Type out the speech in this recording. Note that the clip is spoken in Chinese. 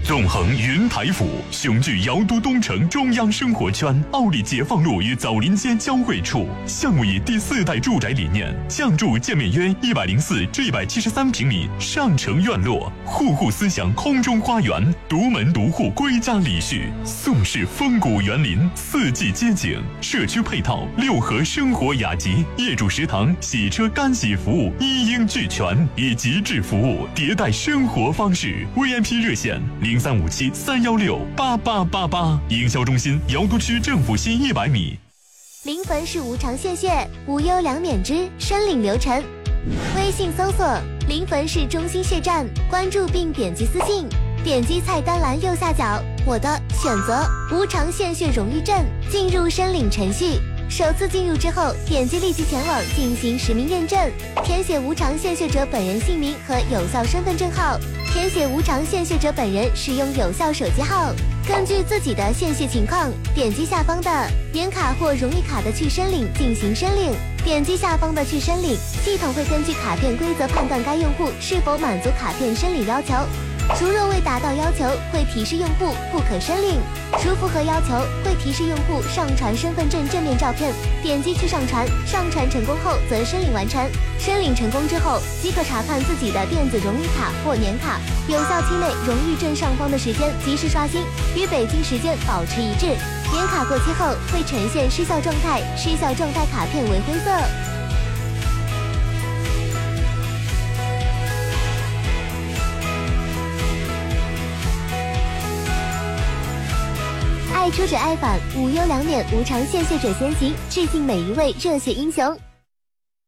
纵横云台府，雄踞瑶都东城中央生活圈，奥利解放路与枣林街交汇处。项目以第4代住宅理念，降筑建面约104至173平米上城院落，户户思想空中花园，独门独户归家礼序，宋式风骨园林，四季街景，社区配套6合生活雅集，业主食堂、洗车干洗服务一应俱全，以极致服务迭代生活方式。VIP 热线0357-316-8888，营销中心瑶都区政府西100米。 临汾市无偿献血，无忧两免之申领流程。微信搜索临汾市中心血站，关注并点击私信，点击菜单栏右下角我的，选择无偿献血荣誉证，进入申领程序。首次进入之后，点击立即前往进行实名认证，填写无偿献血者本人姓名和有效身份证号，填写无偿献血者本人使用有效手机号，根据自己的献血情况，点击下方的年卡或荣誉卡的去申领进行申领。点击下方的去申领，系统会根据卡片规则判断该用户是否满足卡片申领要求。如若未达到要求，会提示用户不可申领；如符合要求，会提示用户上传身份证正面照片。点击去上传，上传成功后则申领完成。申领成功之后，即可查看自己的电子荣誉卡或年卡有效期内荣誉证上方的时间及时刷新，与北京时间保持一致。年卡过期后会呈现失效状态，失效状态卡片为灰色。爱出者爱返，无忧两免无偿献血者先行，致敬每一位热血英雄。